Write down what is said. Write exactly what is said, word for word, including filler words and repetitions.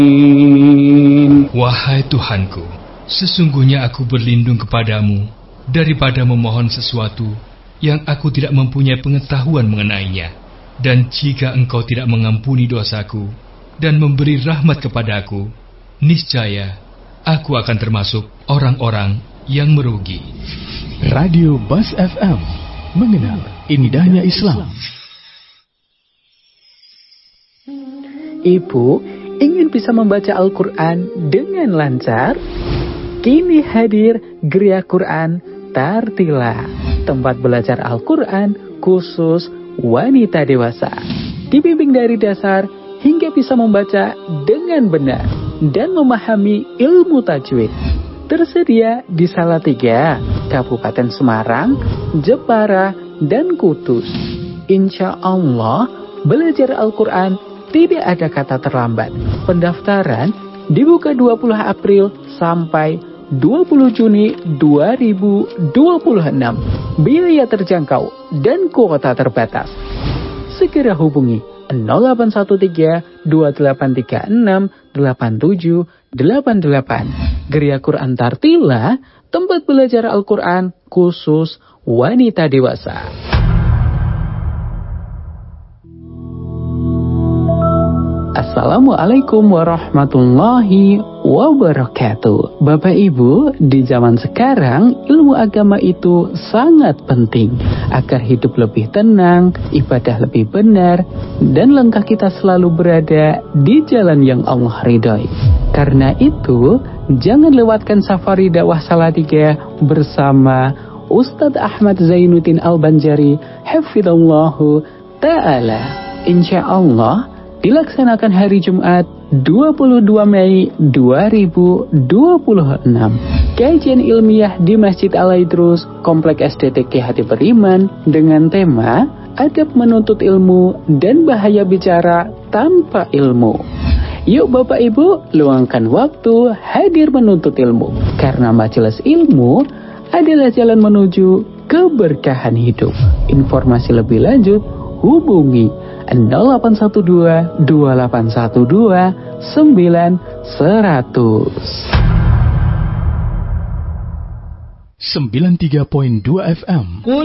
Wahai Tuhanku, sesungguhnya aku berlindung kepadamu daripada memohon sesuatu yang aku tidak mempunyai pengetahuan mengenainya. Dan jika engkau tidak mengampuni dosaku dan memberi rahmat kepadaku, niscaya aku akan termasuk orang-orang yang merugi. Radio Bas F M, mengenal indahnya Islam. Ibu ingin bisa membaca Al-Quran dengan lancar? Kini hadir Geria Quran Tartila, tempat belajar Al-Quran khusus wanita dewasa. Dibimbing dari dasar hingga bisa membaca dengan benar dan memahami ilmu tajwid. Tersedia di Salatiga, Kabupaten Semarang, Jepara, dan Kudus. Insya Allah, belajar Al-Quran tidak ada kata terlambat. Pendaftaran dibuka dua puluh April sampai dua puluh Juni dua ribu dua puluh enam. Biaya terjangkau dan kuota terbatas. Segera hubungi nol delapan satu tiga dua delapan tiga enam delapan tujuh delapan delapan. Geria Quran Tartila, tempat belajar Al-Quran khusus wanita dewasa. Assalamualaikum warahmatullahi wabarakatuh. Bapak Ibu, di zaman sekarang ilmu agama itu sangat penting agar hidup lebih tenang, ibadah lebih benar, dan langkah kita selalu berada di jalan yang Allah ridhoi. Karena itu, jangan lewatkan safari dakwah Salatiga bersama Ustadz Ahmad Zainuddin Al-Banjari hafidhallahu ta'ala. Insya Allah dilaksanakan hari Jumat dua puluh dua Mei dua ribu dua puluh enam. Kajian ilmiah di Masjid Al-Aidrus, Komplek S D T K Hati Beriman dengan tema Adab Menuntut Ilmu dan Bahaya Bicara Tanpa Ilmu. Yuk Bapak Ibu, luangkan waktu hadir menuntut ilmu. Karena majelis ilmu adalah jalan menuju keberkahan hidup. Informasi lebih lanjut hubungi nol delapan satu dua dua delapan satu dua sembilan seratus. sembilan puluh tiga koma dua F M